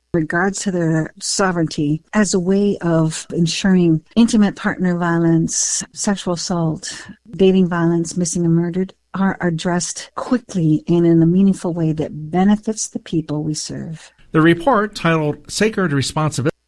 regards to their sovereignty as a way of ensuring intimate partner violence, sexual assault, dating violence, missing and murdered are addressed quickly and in a meaningful way that benefits the people we serve. The report, titled Sacred Responsibility,